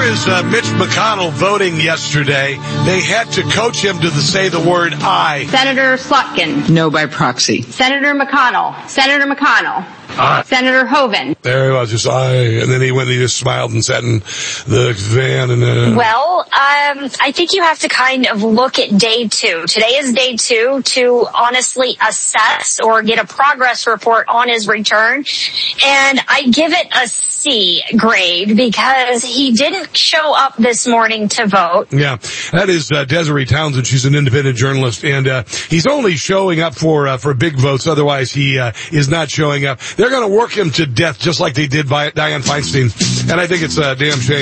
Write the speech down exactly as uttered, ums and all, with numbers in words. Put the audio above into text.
is uh, Mitch McConnell voting yesterday. They had to coach him to the, say the word I. Senator Slotkin. No by proxy. Senator McConnell. Senator McConnell. I. Senator Hoeven. There he was, just I. And then he went and he just smiled and sat in the van. and. Uh, Well, um, I think you have to kind of look at day two. Today is day two to honestly assess or get a progress report on his return. And I give it a C grade because he didn't show up this morning to vote. Yeah, that is uh, Desiree Townsend. She's an independent journalist, and uh, he's only showing up for uh, for big votes. Otherwise, he uh, is not showing up. They're going to work him to death, just like they did by Dianne Feinstein, and I think it's a damn shame.